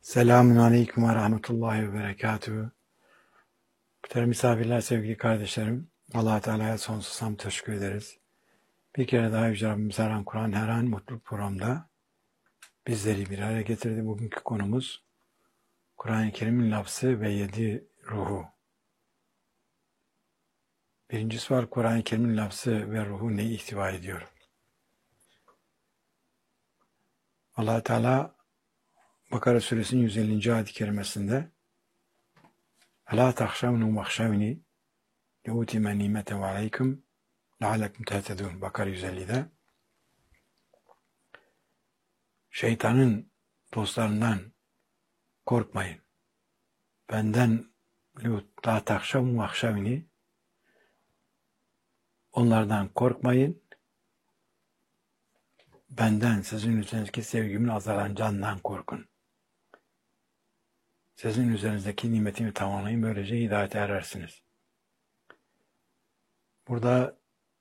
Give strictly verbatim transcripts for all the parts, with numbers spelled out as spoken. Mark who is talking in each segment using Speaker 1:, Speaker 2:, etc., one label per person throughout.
Speaker 1: Selamun Aleyküm ve Rahmetullahi ve Berekatühü. Muhterem misafirler, sevgili kardeşlerim, Allah-u Teala'ya sonsuz hamd teşekkür ederiz. Bir kere daha Yüce Rabbimiz her an Kur'an, her an mutluluk programda bizleri bir araya getirdi. Bugünkü konumuz Kur'an-ı Kerim'in lafzı ve yedi ruhu. Birinci sual, Kur'an-ı Kerim'in lafzı ve ruhu neyi ihtiva ediyor? Allah-u Teala Bakara suresinin yüz ellinci ayet-i kerimesinde "Alâ tahşavnu mahşavni leûtime nimete ve aleyküm leallekum tehtedûn." Bakara yüz ellide şeytanın dostlarından korkmayın. Benden lâ tahşavnu mahşavni, onlardan korkmayın. Benden, sizin üzerinizdeki sevgimin azalacağından korkun. Sizin üzerinizdeki nimetimi tamamlayın, böylece hidayete erersiniz. Burada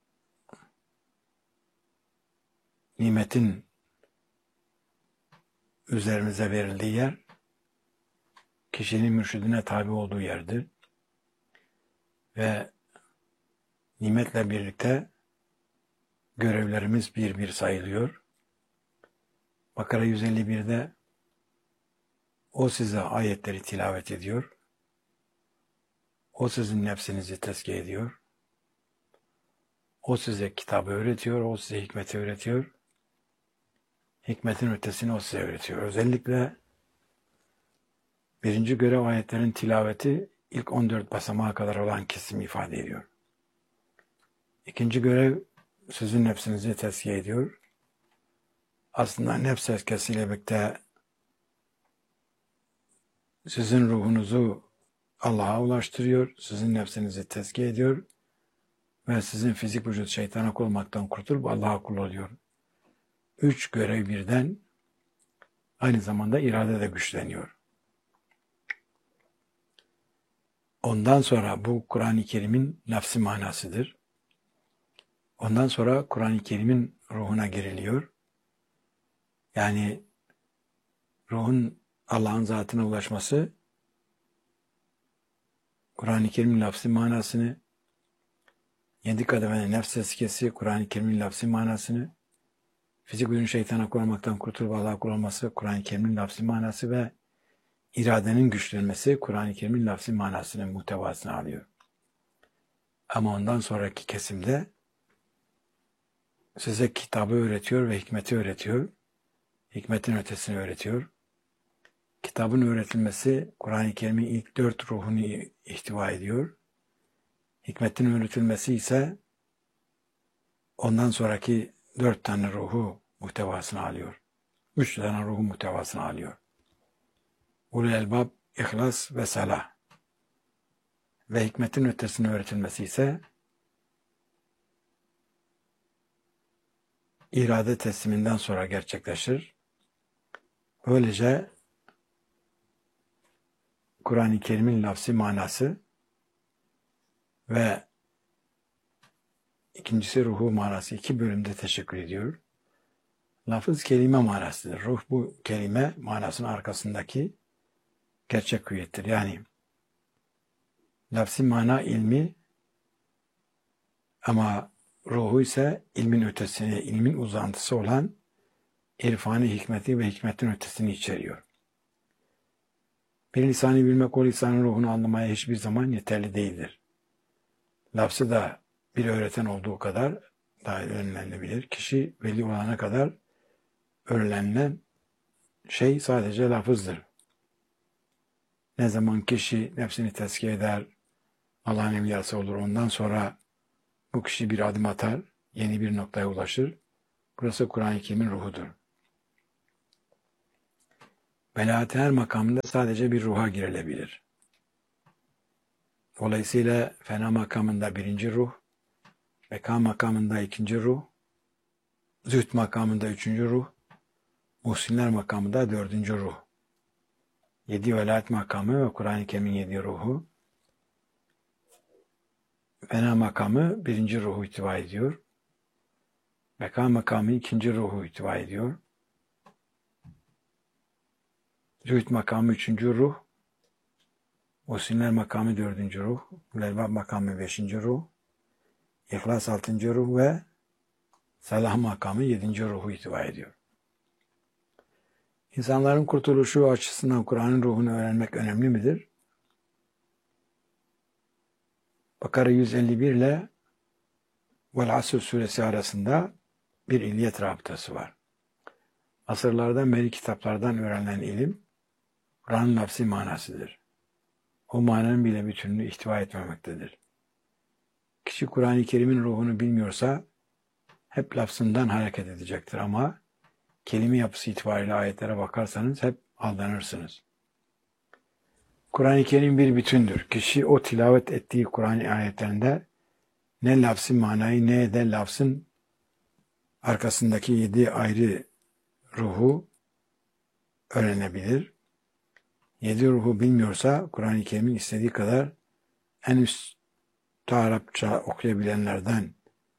Speaker 1: nimetin üzerimize verildiği yer, kişinin mürşidine tabi olduğu yerdir. Ve nimetle birlikte görevlerimiz bir bir sayılıyor. Bakara yüz elli birde o size ayetleri tilavet ediyor. O sizin nefsinizi tezkiye ediyor. O size kitabı öğretiyor. O size hikmeti öğretiyor. Hikmetin ötesini o size öğretiyor. Özellikle birinci görev ayetlerin tilaveti ilk on dört basamağa kadar olan kesimi ifade ediyor. İkinci görev sizin nefsinizi tezkiye ediyor. Aslında nefs tezkiyesiyle birlikte sizin ruhunuzu Allah'a ulaştırıyor, sizin nefsinizi tezkiye ediyor ve sizin fizik vücut şeytana kul olmaktan kurtulup Allah'a kul oluyor. Üç görev birden, aynı zamanda irade de güçleniyor. Ondan sonra bu Kur'an-ı Kerim'in lafzi manasıdır. Ondan sonra Kur'an-ı Kerim'in ruhuna giriliyor. Yani ruhun Allah'ın zatına ulaşması, Kur'an-ı Kerim'in lafzi manasını, yedi kademeli nefs tezkiyesi, Kur'an-ı Kerim'in lafzi manasını, fizik ürün şeytana kullanmaktan kurtulup Allah'a kul olması, Kur'an-ı Kerim'in lafzi manası ve iradenin güçlenmesi, Kur'an-ı Kerim'in lafzi manasının muhtevasını alıyor. Ama ondan sonraki kesimde size kitabı öğretiyor ve hikmeti öğretiyor. Hikmetin ötesini öğretiyor. Kitabın öğretilmesi Kur'an-ı Kerim'in ilk dört ruhunu ihtiva ediyor. Hikmetin öğretilmesi ise ondan sonraki dört tane ruhu muhtevasını alıyor. Üç tane ruhu muhtevasını alıyor. Ulul elbab, ihlas ve salah. Ve hikmetin ötesini öğretilmesi ise irade tesliminden sonra gerçekleşir. Böylece Kur'an-ı Kerim'in lafzi manası ve ikincisi ruhu manası iki bölümde teşekkür ediyor. Lafız kelime manasıdır. Ruh bu kelime manasının arkasındaki gerçek hüviyettir. Yani lafzi mana ilmi ama ruhu ise ilmin ötesini, ilmin uzantısı olan irfanı, hikmeti ve hikmetin ötesini içeriyor. Bir lisanı bilmek o lisanın ruhunu anlamaya hiçbir zaman yeterli değildir. Lafzı da bir öğreten olduğu kadar daha öğrenilebilir. Kişi veli olana kadar öğrenilen şey sadece lafızdır. Ne zaman kişi nefsini tezkiye eder, Allah'ın evliyası olur, ondan sonra bu kişi bir adım atar, yeni bir noktaya ulaşır. Burası Kur'an-ı Kerim'in ruhudur. Velahet her makamında sadece bir ruha girilebilir. Dolayısıyla fena makamında birinci ruh, beka makamında ikinci ruh, zühd makamında üçüncü ruh, muhsinler makamında dördüncü ruh. Yedi velayet makamı ve Kur'an-ı Kerim'in yedi ruhu. Fena makamı birinci ruhu ihtiva ediyor. Beka makamı ikinci ruhu ihtiva ediyor. Zühd makamı üçüncü ruh, Muhsinler makamı dördüncü ruh, Lelbab makamı beşinci ruh, İhlas altıncı ruh ve Salah makamı yedinci ruhu ihtiva ediyor. İnsanların kurtuluşu açısından Kur'an'ın ruhunu öğrenmek önemli midir? Bakara yüz elli bir ile Vel Asr suresi arasında bir illiyet rabıtası var. Asırlardan beri kitaplardan öğrenilen ilim, Kur'an'ın lafzi manasıdır. O mananın bile bütününü ihtiva etmemektedir. Kişi Kur'an-ı Kerim'in ruhunu bilmiyorsa hep lafzından hareket edecektir ama kelime yapısı itibariyle ayetlere bakarsanız hep aldanırsınız. Kur'an-ı Kerim bir bütündür. Kişi o tilavet ettiği Kur'an ayetlerinde ne lafzın manayı ne de lafzın arkasındaki yedi ayrı ruhu öğrenebilir. Yedi ruhu bilmiyorsa Kur'an-ı Kerim'in istediği kadar en üst Arapça okuyabilenlerden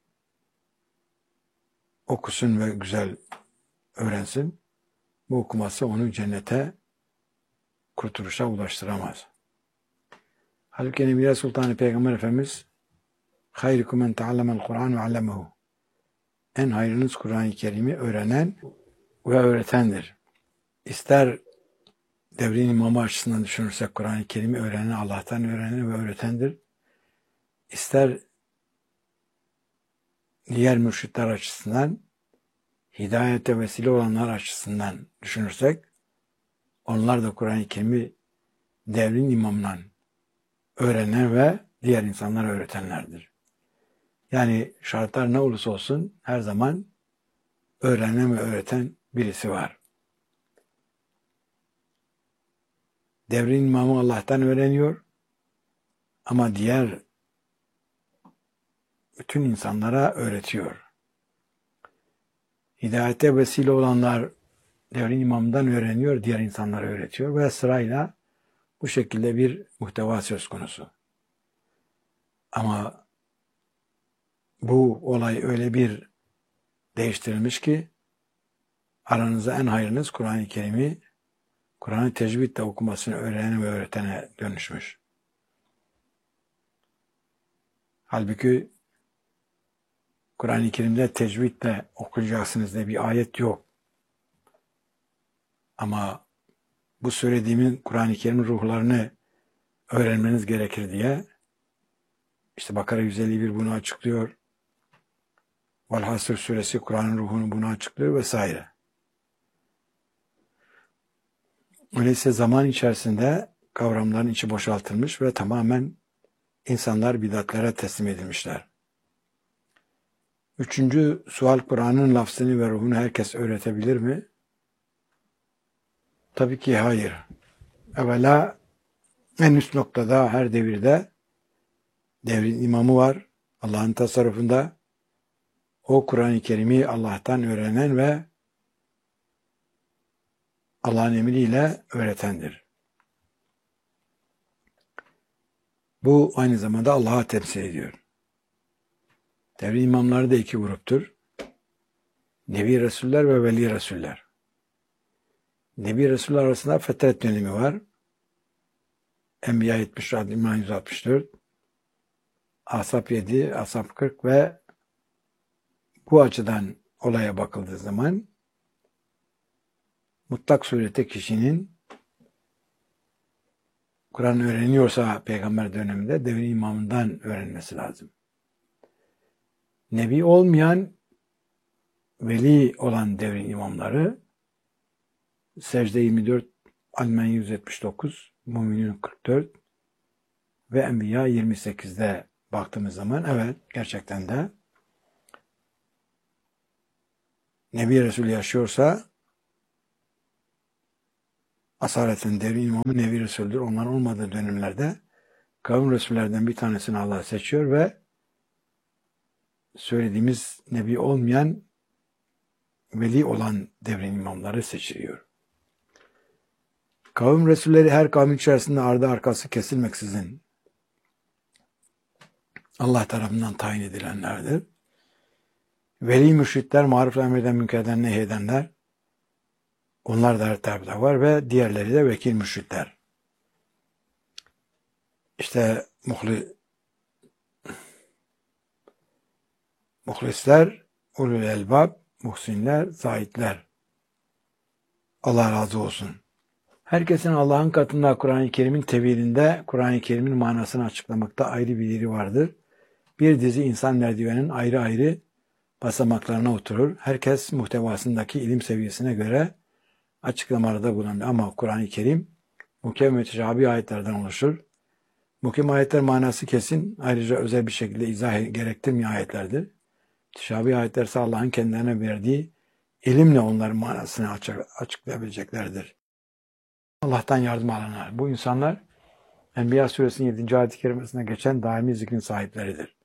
Speaker 1: okusun ve güzel öğrensin. Bu okuması onu cennete, kurtuluşa ulaştıramaz. Halbuki Nebiye Sultanı Peygamber Efendimiz hayrikum men teallemel Kur'an ve allemehu. En hayrınız Kur'an-ı Kerim'i öğrenen ve öğretendir. İster devrin imamı açısından düşünürsek Kur'an-ı Kerim'i öğrenen Allah'tan öğrenen ve öğretendir. İster diğer mürşitler açısından hidayete vesile olanlar açısından düşünürsek onlar da Kur'an-ı Kerim'i devrin imamından öğrenen ve diğer insanlara öğretenlerdir. Yani şartlar ne olursa olsun her zaman öğrenen ve öğreten birisi var. Devrin imamı Allah'tan öğreniyor ama diğer bütün insanlara öğretiyor. Hidayete vesile olanlar devrin imamından öğreniyor, diğer insanlara öğretiyor ve sırayla bu şekilde bir muhteva söz konusu. Ama bu olay öyle bir değiştirilmiş ki aranızda en hayrınız Kur'an-ı Kerim'i Kur'an'ı tecvidle okumasını öğrenen ve öğretene dönüşmüş. Halbuki Kur'an-ı Kerim'de tecvidle okuyacaksınız diye bir ayet yok. Ama bu söylediğimin Kur'an-ı Kerim'in ruhlarını öğrenmeniz gerekir diye işte Bakara yüz elli bir bunu açıklıyor. Vel-Hasr suresi Kur'an'ın ruhunu bunu açıklıyor vesaire. Öyleyse zaman içerisinde kavramların içi boşaltılmış ve tamamen insanlar bidatlere teslim edilmişler. Üçüncü sual, Kur'an'ın lafzını ve ruhunu herkes öğretebilir mi? Tabii ki hayır. Evvela en üst noktada her devirde devrin imamı var. Allah'ın tasarrufunda. O Kur'an-ı Kerim'i Allah'tan öğrenen ve Allah'ın emriyle öğretendir. Bu aynı zamanda Allah'a temsil ediyor. Devrin imamları da iki gruptur. Nebi Resuller ve Veli Resuller. Nebi Resuller arasında fetret dönemi var. Enbiya yetmiş, İmam yüz altmış dört, Ashab yedi, Ashab kırk ve bu açıdan olaya bakıldığı zaman mutlak surette kişinin Kur'an öğreniyorsa peygamber döneminde devrin imamından öğrenmesi lazım. Nebi olmayan veli olan devrin imamları Secde yirmi dört, Almen yüz yetmiş dokuz, Müminun kırk dört ve Enbiya yirmi sekizde baktığımız zaman evet gerçekten de Nebi Resul yaşıyorsa asaletin devrin imamı Nebi Resul'dür. Onlar olmadığı dönemlerde kavim Resullerden bir tanesini Allah seçiyor ve söylediğimiz Nebi olmayan veli olan devrin imamları seçiliyor. Kavim Resulleri her kavmin içerisinde ardı arkası kesilmeksizin Allah tarafından tayin edilenlerdir. Veli mürşitler, maruf emreden münkerden nehyedenler, Onlar da her tarafta var ve diğerleri de vekil mürşitler. İşte muhli, muhlisler, ulul elbab, muhsinler, zahitler. Allah razı olsun. Herkesin Allah'ın katında Kur'an-ı Kerim'in tevilinde, Kur'an-ı Kerim'in manasını açıklamakta ayrı bir yeri vardır. Bir dizi insan merdivenin ayrı ayrı basamaklarına oturur. Herkes muhtevasındaki ilim seviyesine göre açıklamalarda bulunur. Ama Kur'an-ı Kerim muhkem ve müteşabih ayetlerden oluşur. Muhkem ayetler manası kesin, ayrıca özel bir şekilde izah gerektirmeyen ayetlerdir. Müteşabih ayetler ise Allah'ın kendilerine verdiği ilimle onların manasını açıklayabileceklerdir. Allah'tan yardım alanlar. Bu insanlar Enbiya suresinin yedinci ayet-i kerimesinde geçen daimi zikrin sahipleridir.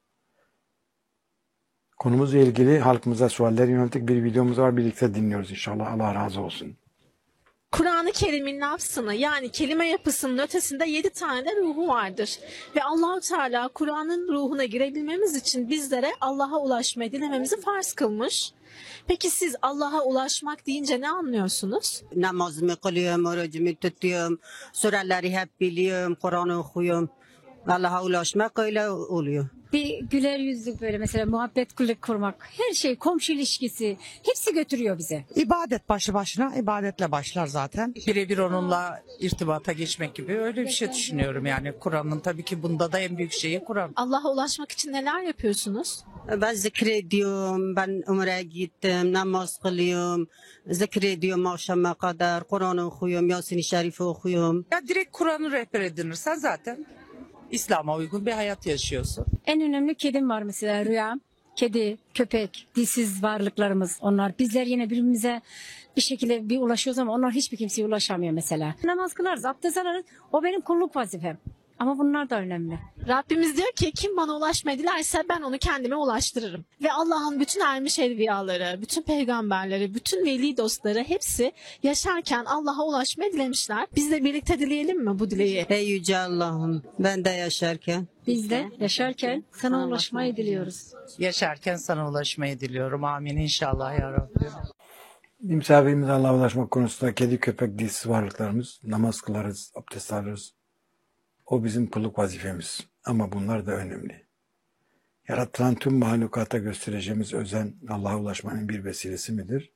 Speaker 1: Konumuzla ilgili halkımıza sualler yönelik bir videomuz var. Birlikte dinliyoruz inşallah. Allah razı olsun.
Speaker 2: Kur'an-ı Kerim'in lafzını yani kelime yapısının ötesinde yedi tane de ruhu vardır. Ve Allah-u Teala Kur'an'ın ruhuna girebilmemiz için bizlere Allah'a ulaşmayı dilememizi farz kılmış. Peki siz Allah'a ulaşmak deyince ne anlıyorsunuz?
Speaker 3: Namazımı kılıyorum, orucumu tutuyorum, sureleri hep biliyorum, Kur'an okuyorum. Allah'a ulaşmak öyle oluyor.
Speaker 4: Bir güler yüzlük böyle mesela muhabbet kurmak, her şey komşu ilişkisi hepsi götürüyor bize.
Speaker 5: İbadet başlı başına ibadetle başlar zaten.
Speaker 6: Birebir onunla irtibata geçmek gibi öyle bir şey düşünüyorum yani. Kur'an'ın tabii ki bunda da en büyük şeyi Kur'an.
Speaker 2: Allah'a ulaşmak için neler yapıyorsunuz?
Speaker 3: Ben zikrediyorum, ben umreye gittim, namaz kılıyorum, zikrediyorum akşama kadar, Kur'an okuyorum, Yasin-i Şerif'i okuyorum.
Speaker 6: Ya direkt Kur'an'ı rehber edinirsen zaten İslam'a uygun bir hayat yaşıyorsun.
Speaker 4: En önemli kedim var mesela rüyam. Kedi, köpek, dilsiz varlıklarımız onlar. Bizler yine birbirimize bir şekilde bir ulaşıyoruz ama onlar hiçbir kimseye ulaşamıyor mesela. Namaz kılarız, abdest alırız. O benim kulluk vazifem. Ama bunlar da önemli.
Speaker 2: Rabbimiz diyor ki kim bana ulaşmayı dilerse ben onu kendime ulaştırırım. Ve Allah'ın bütün ermiş evliyaları, bütün peygamberleri, bütün veli dostları hepsi yaşarken Allah'a ulaşmayı dilemişler. Biz de birlikte dileyelim mi bu dileği?
Speaker 3: Ey Yüce Allah'ım, ben de yaşarken
Speaker 4: Biz de yaşarken sana ulaşmayı diliyoruz.
Speaker 6: Yaşarken sana ulaşmayı diliyorum. Amin inşallah ya Rabbi.
Speaker 1: Misafirimize Allah'a ulaşmak konusunda kedi, köpek, dilsiz varlıklarımız, namaz kılarız, abdest alırız. O bizim kulluk vazifemiz. Ama bunlar da önemli. Yaratılan tüm mahlukata göstereceğimiz özen Allah'a ulaşmanın bir vesilesi midir?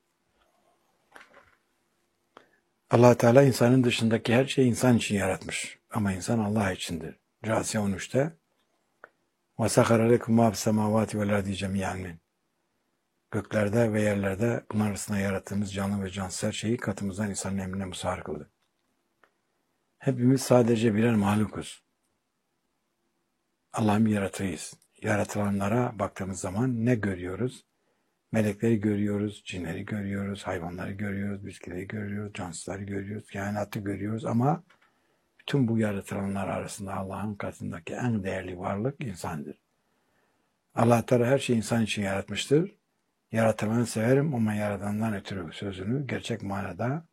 Speaker 1: Allah Teala insanın dışındaki her şeyi insan için yaratmış. Ama insan Allah içindir. Câsiye on üçte وَسَخَرَ لَكُمْ مَا فِي السَّمَاوَاتِ وَالْاَرْضِ جَمِيعًا. Göklerde ve yerlerde bunlar arasında yarattığımız canlı ve cansız her şeyi katımızdan insanın emrine musahhar kıldı. Hepimiz sadece birer mahlukuz. Allah'ın bir yaratığıyız. Yaratılanlara baktığımız zaman ne görüyoruz? Melekleri görüyoruz, cinleri görüyoruz, hayvanları görüyoruz, bitkileri görüyoruz, cansızları görüyoruz, kainatı görüyoruz ama bütün bu yaratılanlar arasında Allah'ın katındaki en değerli varlık insandır. Allah Teala her şeyi insan için yaratmıştır. Yaratılanı severim ama yaradandan ötürü sözünü gerçek manada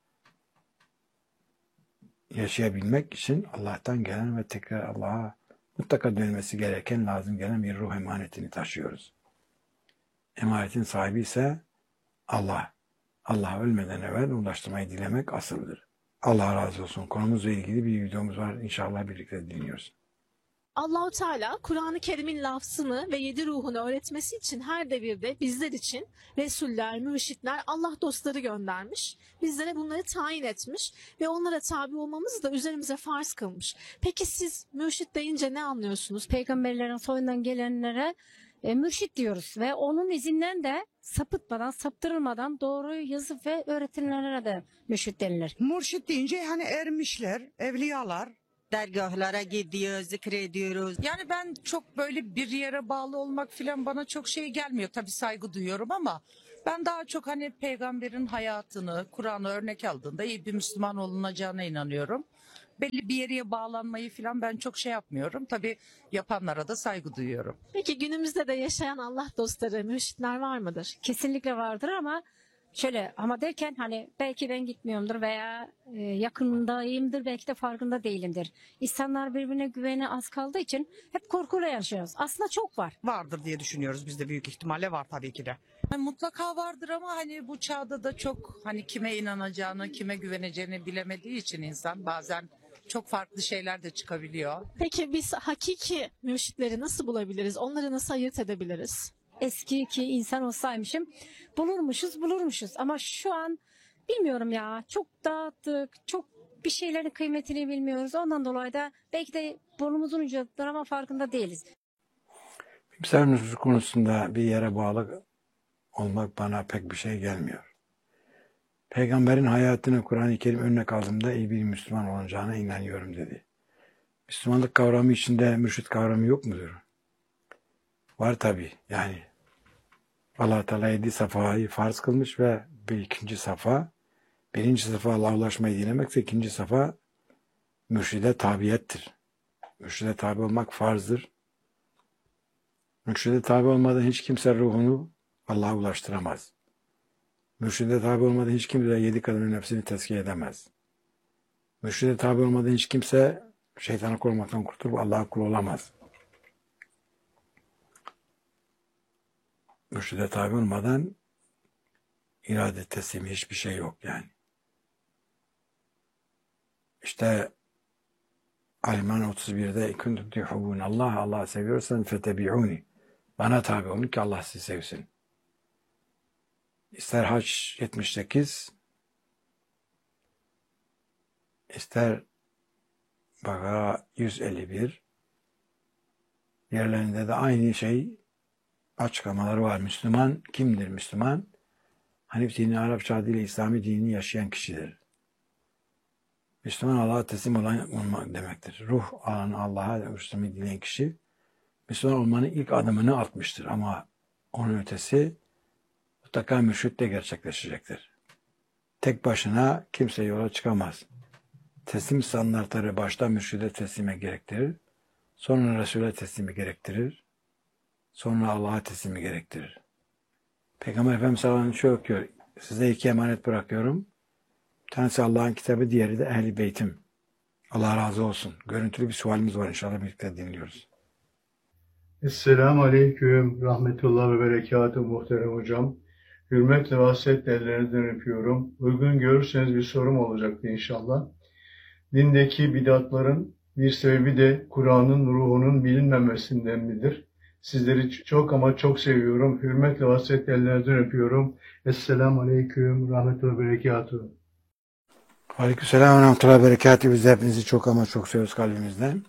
Speaker 1: yaşayabilmek için Allah'tan gelen ve tekrar Allah'a mutlaka dönmesi gereken, lazım gelen bir ruh emanetini taşıyoruz. Emanetin sahibi ise Allah. Allah ölmeden evvel ulaştırmayı dilemek asıldır. Allah razı olsun. Konumuzla ilgili bir videomuz var. İnşallah birlikte dinliyoruz.
Speaker 2: Allah-u Teala Kur'an-ı Kerim'in lafzını ve yedi ruhunu öğretmesi için her devirde bizler için Resuller, mürşitler, Allah dostları göndermiş. Bizlere bunları tayin etmiş ve onlara tabi olmamızı da üzerimize farz kılmış. Peki siz mürşit deyince ne anlıyorsunuz?
Speaker 4: Peygamberlerin soyundan gelenlere e, mürşit diyoruz ve onun izinden de sapıtmadan, saptırılmadan doğruyu yazıp ve öğretilenlere de mürşit denilir.
Speaker 5: Mürşit deyince hani ermişler, evliyalar.
Speaker 3: dergahlara gidiyoruz, zikrediyoruz.
Speaker 6: Yani ben çok böyle bir yere bağlı olmak falan bana çok şey gelmiyor. Tabii saygı duyuyorum ama ben daha çok hani peygamberin hayatını, Kur'an'ı örnek aldığında iyi bir Müslüman olunacağına inanıyorum. Belli bir yere bağlanmayı falan ben çok şey yapmıyorum. Tabii yapanlara da saygı duyuyorum.
Speaker 2: Peki günümüzde de yaşayan Allah dostları, mürşitler var mıdır?
Speaker 4: Kesinlikle vardır ama Şöyle ama derken hani belki ben gitmiyorumdur veya e, yakındayımdır belki de farkında değilimdir. İnsanlar birbirine güvene az kaldığı için hep korkuyla yaşıyoruz. Aslında çok var.
Speaker 5: Vardır diye düşünüyoruz biz de, büyük ihtimalle var tabii ki de.
Speaker 6: Yani mutlaka vardır ama hani bu çağda da çok hani kime inanacağını, kime güveneceğini bilemediği için insan bazen çok farklı şeyler de çıkabiliyor.
Speaker 2: Peki biz hakiki mürşitleri nasıl bulabiliriz? Onları nasıl ayırt edebiliriz?
Speaker 4: Eski ki insan olsaymışım bulurmuşuz bulurmuşuz ama şu an bilmiyorum ya, çok dağıttık, çok bir şeylerin kıymetini bilmiyoruz. Ondan dolayı da belki de burnumuzun ucundadır ama farkında değiliz.
Speaker 1: İmsal nüfusu konusunda bir yere bağlı olmak bana pek bir şey gelmiyor. Peygamberin hayatını Kur'an-ı Kerim örnek aldığımda iyi bir Müslüman olacağına inanıyorum dedi. Müslümanlık kavramı içinde mürşit kavramı yok mudur? Var tabii. Yani Allah Teala yedi safayı farz kılmış ve bir ikinci safa, birinci safa Allah'a ulaşmayı dilemekse ikinci safa mürşide tabiyettir. Mürşide tabi olmak farzdır. Mürşide tabi olmadan hiç kimse ruhunu Allah'a ulaştıramaz. Mürşide tabi olmadan hiç kimse yedi kadının nefsini tezkiye edemez. Mürşide tabi olmadan hiç kimse şeytanı korumaktan kurtulup Allah'a kul olamaz. Mürşide tabi olmadan irade teslimi hiçbir şey yok yani. İşte Aliman otuz birde kuntum tuhibbun Allah Allah seviyorsan fetebi'uni. Bana tabi olun ki Allah sizi sevsin. İster Hac yetmiş sekiz, ister Bakara yüz elli bir, yerlerinde de aynı şey açıklamaları var. Müslüman kimdir Müslüman? Hanif dini, Arapça adıyla İslami dinini yaşayan kişidir. Müslüman Allah'a teslim olan olmak demektir. Ruh alan Allah'a Müslüman dileyen kişi Müslüman olmanın ilk adımını atmıştır ama onun ötesi mutlaka mürşitle gerçekleşecektir. Tek başına kimse yola çıkamaz. Teslim standartları başta mürşide teslime gerektirir, sonra Resul'e teslimi gerektirir, sonra Allah'a teslimi gerektirir. Peygamber Efendimiz sallallahu aleyhi ve sellem şöyle diyor, size iki emanet bırakıyorum. Bir tanesi Allah'ın kitabı, diğeri de Ehl-i Beytim. Allah razı olsun. Görüntülü bir sualimiz var, inşallah birlikte dinliyoruz.
Speaker 7: Esselamu Aleyküm, rahmetullah ve berekatuhu muhterem hocam. Hürmetle ve hasretle ellerinizden öpüyorum. Uygun görürseniz bir sorum olacaktı inşallah. Dindeki bidatların bir sebebi de Kur'an'ın ruhunun bilinmemesinden midir? Sizleri çok ama çok seviyorum. Hürmetle ve hasretle ellerinizden öpüyorum. Esselamu Aleyküm, rahmetullah ve berekatuhu.
Speaker 1: Aleykümselam ve rahmetullah ve berekatuhu. Biz de hepinizi çok ama çok seviyoruz kalbimizden.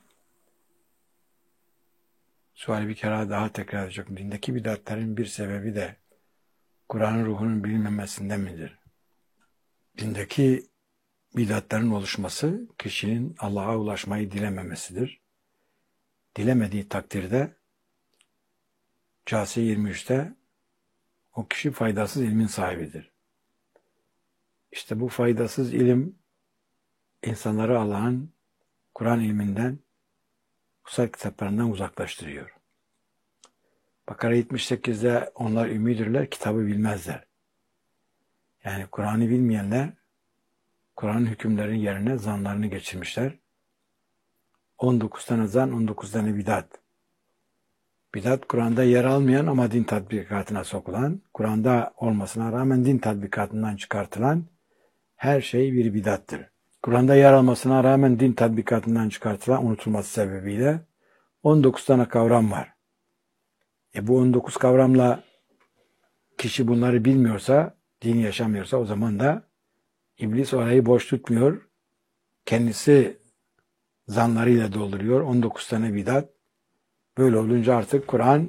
Speaker 1: Suali bir kere daha tekrar edeceğim. Dindeki bidatların bir sebebi de Kur'an'ın ruhunun bilinmemesinden midir? Dindeki bidatların oluşması kişinin Allah'a ulaşmayı dilememesidir. Dilemediği takdirde Câsiye yirmi üçte o kişi faydasız ilmin sahibidir. İşte bu faydasız ilim insanları Allah'ın Kur'an ilminden, kutsal kitaplarından uzaklaştırıyor. Bakara yetmiş sekizde onlar ümmidirler, kitabı bilmezler. Yani Kur'an'ı bilmeyenler Kur'an'ın hükümlerinin yerine zanlarını geçirmişler. on dokuz tane zan, on dokuz tane bidat. Bidat Kur'an'da yer almayan ama din tatbikatına sokulan, Kur'an'da olmasına rağmen din tatbikatından çıkartılan her şey bir bidattır. Kur'an'da yer almasına rağmen din tatbikatından çıkartılan unutulması sebebiyle on dokuz tane kavram var. E bu on dokuz kavramla kişi bunları bilmiyorsa, dini yaşamıyorsa o zaman da İblis orayı boş tutmuyor. Kendisi zanlarıyla dolduruyor. on dokuz tane bidat. Böyle olunca artık Kur'an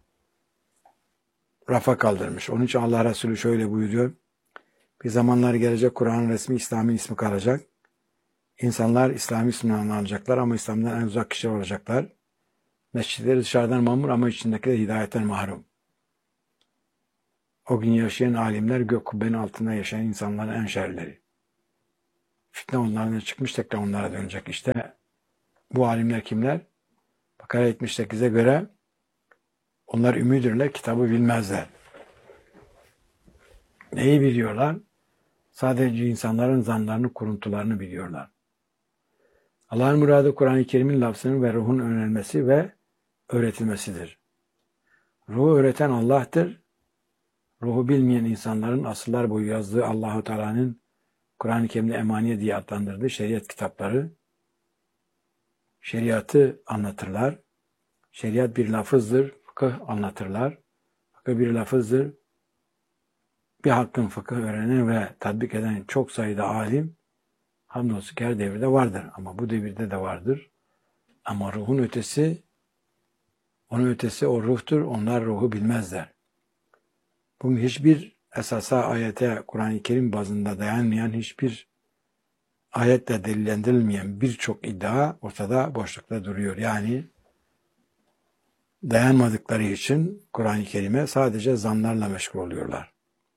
Speaker 1: rafa kaldırmış. Onun için Allah Resulü şöyle buyuruyor. Bir zamanlar gelecek, Kur'an'ın resmi İslam'ın ismi kalacak. İnsanlar İslami isminden alacaklar ama İslam'dan en uzak kişiler olacaklar. Mescitleri dışarıdan mamur ama içindekiler hidayetten mahrum. O gün yaşayan alimler gök kubbenin altında yaşayan insanların en şerleri. Fitne onlardan çıkmış, tekrar onlara dönecek. İşte bu alimler kimler? Bakara yetmiş sekize göre onlar ümmidirler, kitabı bilmezler. Neyi biliyorlar? Sadece insanların zanlarını, kuruntularını biliyorlar. Allah'ın muradı Kur'an-ı Kerim'in lafzının ve ruhun öğrenilmesi ve öğretilmesidir. Ruhu öğreten Allah'tır. Ruhu bilmeyen insanların asırlar boyu yazdığı Allah-u Teala'nın Kur'an-ı Kerim'de emaniye diye adlandırdığı şeriat kitapları, şeriatı anlatırlar. Şeriat bir lafızdır, fıkıh anlatırlar. Fıkıh bir lafızdır. Bir hakkın fıkıh öğrenen ve tatbik eden çok sayıda alim, hamdolsun ki her devirde vardır. Ama bu devirde de vardır. Ama ruhun ötesi, onun ötesi o ruhtur. Onlar ruhu bilmezler. Bugün hiçbir esasa, ayete, Kur'an-ı Kerim bazında dayanmayan, hiçbir ayetle delillendirilmeyen birçok iddia ortada boşlukta duruyor. Yani dayanmadıkları için Kur'an-ı Kerim'e sadece zanlarla meşgul oluyorlar.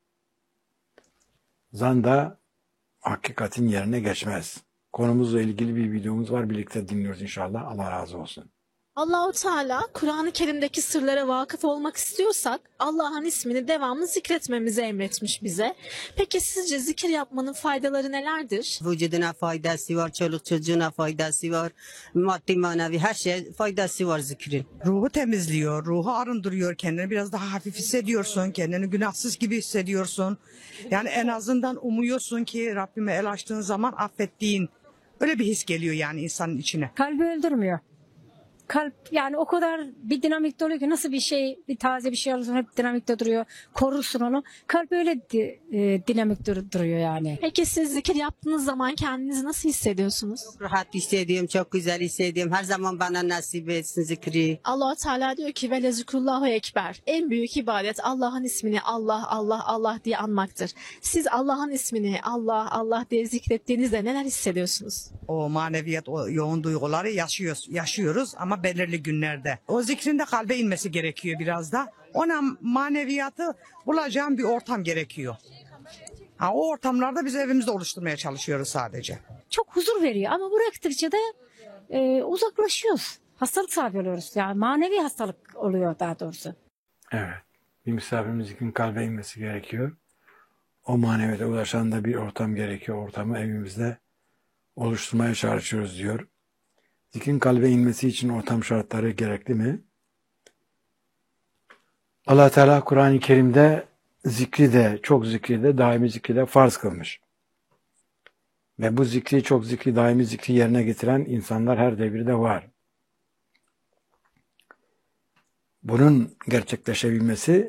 Speaker 1: Zan da hakikatin yerine geçmez. Konumuzla ilgili bir videomuz var. Birlikte dinliyoruz inşallah. Allah razı olsun.
Speaker 2: Allahu Teala Kur'an-ı Kerim'deki sırlara vakıf olmak istiyorsak Allah'ın ismini devamlı zikretmemizi emretmiş bize. Peki sizce zikir yapmanın faydaları nelerdir?
Speaker 3: Vücuduna faydası var, çoluk çocuğuna faydası var, maddi manevi her şeye faydası var zikrin.
Speaker 5: Ruhu temizliyor, ruhu arındırıyor, kendini biraz daha hafif hissediyorsun, kendini günahsız gibi hissediyorsun. Yani en azından umuyorsun ki Rabbime el açtığın zaman affettiğin, öyle bir his geliyor yani insanın içine.
Speaker 4: Kalbi öldürmüyor. Kalp yani o kadar bir dinamikte oluyor ki nasıl bir şey, bir taze bir şey alırsan hep dinamikte duruyor. Korursun onu. Kalp öyle di, e, dinamikte dur- duruyor yani.
Speaker 2: Peki siz zikir yaptığınız zaman kendinizi nasıl hissediyorsunuz?
Speaker 3: Rahat hissediyorum, çok güzel hissediyorum. Her zaman bana nasip etsin zikri.
Speaker 2: Allah Teala diyor ki ve lezikrullahu ekber. En büyük ibadet Allah'ın ismini Allah Allah Allah diye anmaktır. Siz Allah'ın ismini Allah Allah diye zikrettiğinizde neler hissediyorsunuz?
Speaker 5: O maneviyat, o yoğun duyguları yaşıyoruz, yaşıyoruz ama belirli günlerde. O zikrin de kalbe inmesi gerekiyor biraz da. Ona maneviyatı bulacağım bir ortam gerekiyor. Ha, o ortamlarda biz evimizde oluşturmaya çalışıyoruz sadece.
Speaker 4: Çok huzur veriyor ama bıraktıkça da e, uzaklaşıyoruz. Hastalık sahibi oluyoruz. Yani manevi hastalık oluyor daha doğrusu.
Speaker 1: Evet. Bir misafirimizin kalbe inmesi gerekiyor. O maneviyata ulaşan da bir ortam gerekiyor. Ortamı evimizde oluşturmaya çalışıyoruz diyor. Zikrin kalbe inmesi için ortam şartları gerekli mi? Allah Teala Kur'an-ı Kerim'de zikri de, çok zikri de, daimi zikri de farz kılmış. Ve bu zikri, çok zikri, daimi zikri yerine getiren insanlar her devirde var. Bunun gerçekleşebilmesi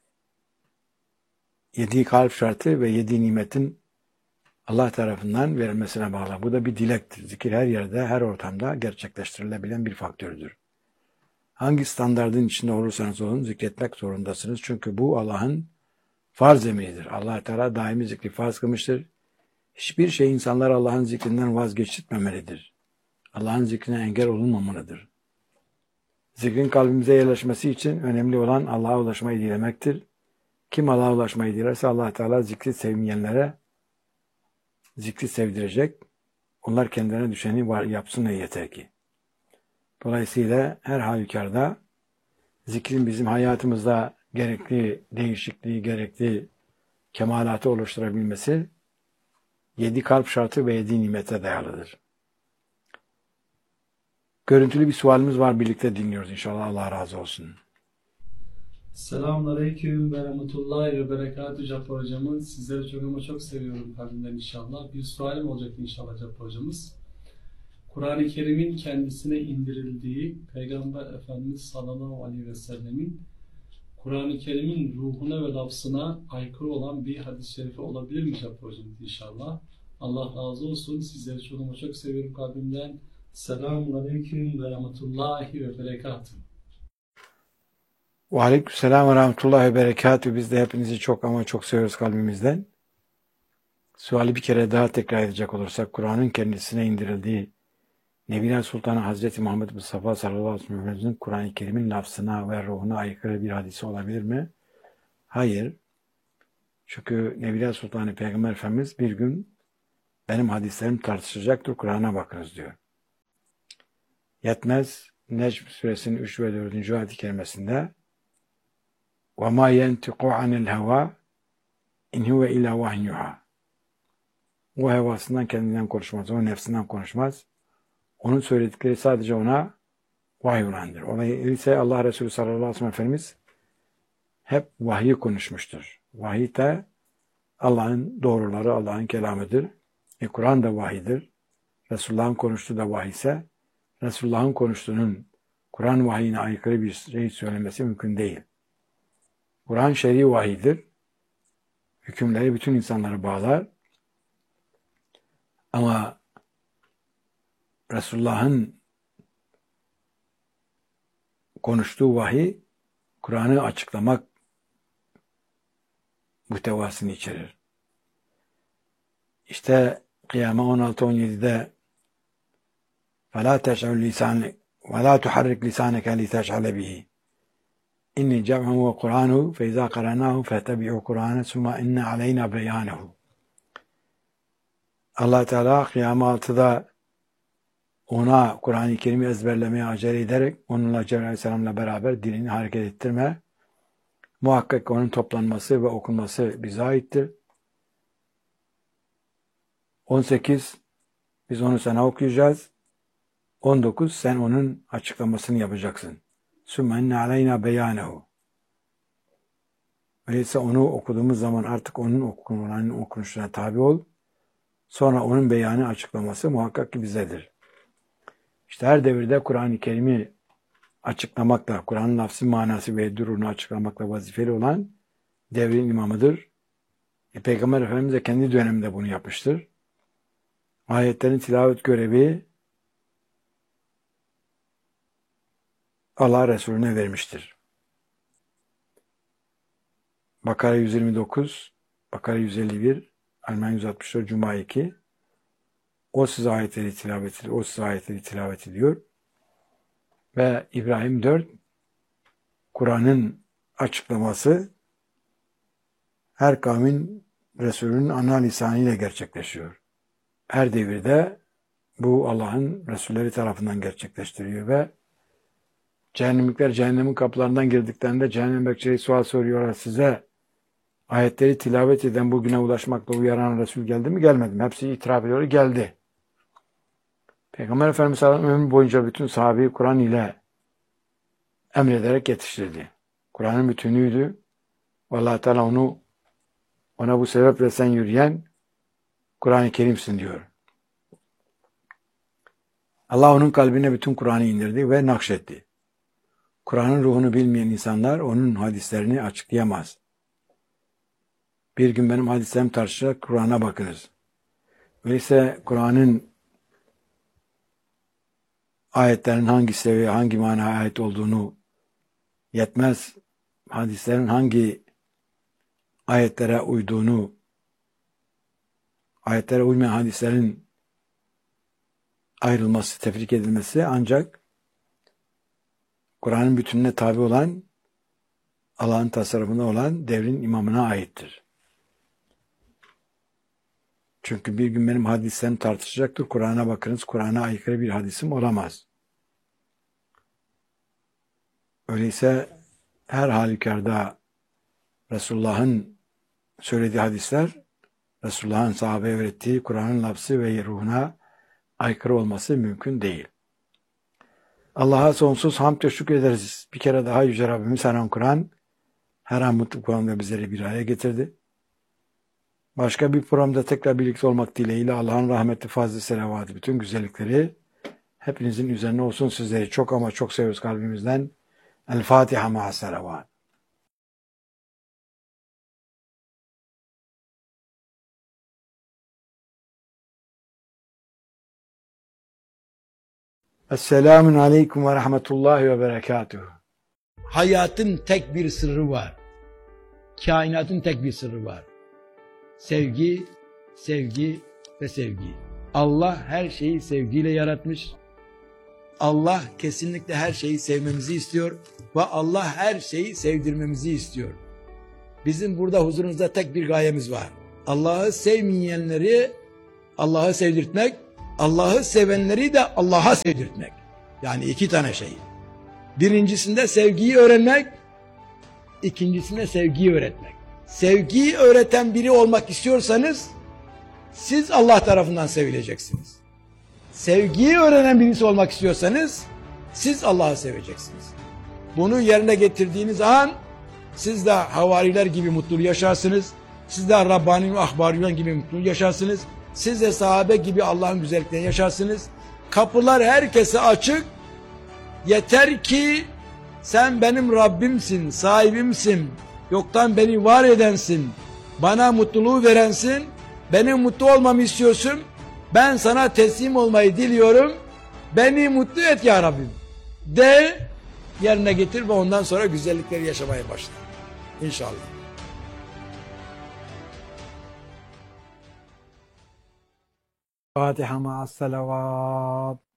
Speaker 1: yedi kalp şartı ve yedi nimetin Allah tarafından verilmesine bağlı. Bu da bir dilektir. Zikir her yerde, her ortamda gerçekleştirilebilen bir faktördür. Hangi standardın içinde olursanız olun zikretmek zorundasınız. Çünkü bu Allah'ın farz emridir. Allah Teala daimi zikri farz kılmıştır. Hiçbir şey insanlar Allah'ın zikrinden vazgeçirtmemelidir. Allah'ın zikrine engel olunmamalıdır. Zikrin kalbimize yerleşmesi için önemli olan Allah'a ulaşmayı dilemektir. Kim Allah'a ulaşmayı dilerse Allah Teala zikri sevmeyenlere zikri sevdirecek. Onlar kendilerine düşeni var, yapsın ne yeter ki. Dolayısıyla her halükarda zikrin bizim hayatımızda gerekli değişikliği, gerekli kemalatı oluşturabilmesi yedi kalp şartı ve yedi nimete dayalıdır. Görüntülü bir sualimiz var. Birlikte dinliyoruz inşallah. Allah razı olsun.
Speaker 8: Selamünaleyküm ve rahmetullahi ve berekatü Cappar hocamın. Sizleri çok ama çok seviyorum kalbimden inşallah. Bir sualim olacak inşallah Cappar hocamız. Kur'an-ı Kerim'in kendisine indirildiği Peygamber Efendimiz sallallahu aleyhi ve sellemin Kur'an-ı Kerim'in ruhuna ve lafzına aykırı olan bir hadis-i şerifi olabilir mi Cappar hocamız inşallah? Allah razı olsun. Sizleri çok ama çok seviyorum kalbimden. Selamünaleyküm ve rahmetullahi ve berekatü.
Speaker 1: Ve aleykümselam ve rahmetullahi ve berekatü. Biz de hepinizi çok ama çok seviyoruz kalbimizden. Suali bir kere daha tekrar edecek olursak, Kur'an'ın kendisine indirildiği Nebiler Sultanı Hazreti Muhammed Mustafa sallallahu aleyhi ve sellem'in Kur'an-ı Kerim'in lafzına ve ruhuna aykırı bir hadisi olabilir mi? Hayır. Çünkü Nebiler Sultanı Peygamber Efendimiz bir gün benim hadislerim tartışılacaktır, Kur'an'a bakınız diyor. Yetmez, Necm suresinin üç ve dördüncü ayet-i kerimesinde وَمَا يَنْتِقُ عَنِ الْهَوَى İn huve illa vahyin yuha. O hevasından kendinden konuşmaz. O nefsinden konuşmaz. Onun söyledikleri sadece ona vahiy olandır. Olay ise Allah Resulü sallallahu aleyhi ve sellem Efendimiz hep vahyi konuşmuştur. Vahiy de Allah'ın doğruları, Allah'ın kelamıdır. E, Kur'an da vahidir. Resulullah'ın konuştuğu da vahiy ise Resulullah'ın konuştuğunun Kur'an vahiyine aykırı bir şey söylemesi mümkün değil. Kur'an şer'i vahidir. Hükümleri bütün insanları bağlar. Ama Resulullah'ın konuştuğu vahiy Kur'an'ı açıklamak muhtevasını içerir. İşte Kıyama on altı on yedi'de فَلَا تَشْعُلْ لِسَانِكَ وَلَا تُحَرِّكْ لِسَانَكَ لِتَشْعَلَ بِهِ اِنِّ جَمْعُهُ وَقُرْآنُهُ فَاِذَا قَرَنَاهُ فَاتَّبِعُوا قُرْآنَ ثُمَّ اِنَّ عَلَيْنَا بَيَانَهُ. Allah Teala Kıyama altıda ona Kur'an-ı Kerim'i ezberlemeye acele ederek onunla Cebrail Aleyhisselam'la beraber dilini hareket ettirme. Muhakkak onun toplanması ve okunması bize aittir. on sekiz biz onu sana okuyacağız. on dokuz sen onun açıklamasını yapacaksın. Sümme enne aleyna beyanehu. Öyleyse onu okuduğumuz zaman artık onun okunanın okunuşuna tabi ol. Sonra onun beyanı açıklaması muhakkak ki bizedir. İşte her devirde Kur'an-ı Kerim'i açıklamakla, Kur'an'ın lafzı manası ve durumunu açıklamakla vazifeli olan devrin imamıdır. E, Peygamber Efendimiz de kendi döneminde bunu yapmıştır. Ayetlerin tilavet görevi Allah Resulüne vermiştir. Bakara yüz yirmi dokuz, Bakara yüz elli bir, Alman yüz altmış dört, Cuma iki. O size ayetleri tilavet ediyor, o size ayetleri tilavet ediyor. Ve İbrahim dört, Kur'an'ın açıklaması her kavmin Resulünün ana lisanıyla gerçekleşiyor. Her devirde bu Allah'ın Resulleri tarafından gerçekleştiriyor ve cehennemlikler cehennemin kapılarından girdiklerinde cehennem bekçileri sual soruyorlar, size ayetleri tilavet eden bugüne ulaşmakla uyaran Resul geldi mi gelmedi mi? Hepsi itiraf ediyor, geldi. Peygamber Efendimiz sallallahu aleyhi ve sellem ömrü boyunca bütün sahabeyi Kur'an ile emrederek yetiştirdi. Kur'an'ın bütünüydü. Allah Teala onu ona bu sebeple sen yürüyen Kur'an-ı Kerim'sin diyor. Allah onun kalbine bütün Kur'an'ı indirdi ve nakşetti. Kur'an'ın ruhunu bilmeyen insanlar onun hadislerini açıklayamaz. Bir gün benim hadislerim tartışarak Kur'an'a bakınız. Öyleyse Kur'an'ın ayetlerin hangi seviye, hangi manaya ait olduğunu yetmez. Hadislerin hangi ayetlere uyduğunu, ayetlere uymayan hadislerin ayrılması, tefrik edilmesi ancak Kur'an'ın bütününe tabi olan, Allah'ın tasarrufunda olan devrin imamına aittir. Çünkü bir gün benim hadislerim tartışacaktır. Kur'an'a bakınız, Kur'an'a aykırı bir hadisim olamaz. Öyleyse her halükarda Resulullah'ın söylediği hadisler, Resulullah'ın sahabeye öğrettiği Kur'an'ın lafzı ve ruhuna aykırı olması mümkün değil. Allah'a sonsuz hamd ve şükrederiz. Bir kere daha Yüce Rabbimiz her an Kur'an, her an mutlu Kur'an'da bizleri bir araya getirdi. Başka bir programda tekrar birlikte olmak dileğiyle Allah'ın rahmeti, fazlı, selavatı, bütün güzellikleri hepinizin üzerine olsun. Sizleri çok ama çok seviyoruz kalbimizden. El Fatiha ma'a selavat. Esselamun aleyküm ve rahmetullahi ve berekatuhu.
Speaker 9: Hayatın tek bir sırrı var. Kainatın tek bir sırrı var. Sevgi, sevgi ve sevgi. Allah her şeyi sevgiyle yaratmış. Allah kesinlikle her şeyi sevmemizi istiyor ve Allah her şeyi sevdirmemizi istiyor. Bizim burada huzurunuzda tek bir gayemiz var. Allah'ı sevmeyenleri Allah'ı sevdirtmek, Allah'ı sevenleri de Allah'a sevdirtmek. Yani iki tane şey. Birincisinde sevgiyi öğrenmek, ikincisinde sevgiyi öğretmek. Sevgiyi öğreten biri olmak istiyorsanız siz Allah tarafından sevileceksiniz. Sevgiyi öğrenen birisi olmak istiyorsanız siz Allah'ı seveceksiniz. Bunu yerine getirdiğiniz an siz de havariler gibi mutlu yaşarsınız. Siz de Rabbani ve Ahbariyon gibi mutlu yaşarsınız. Siz de sahabe gibi Allah'ın güzelliklerini yaşarsınız. Kapılar herkese açık. Yeter ki sen benim Rabbimsin, sahibimsin. Yoktan beni var edensin. Bana mutluluğu verensin. Benim mutlu olmamı istiyorsun. Ben sana teslim olmayı diliyorum. Beni mutlu et ya Rabbim. De, yerine getir ve ondan sonra güzellikleri yaşamaya başla. İnşallah.
Speaker 1: Fatiha ma'as salavat.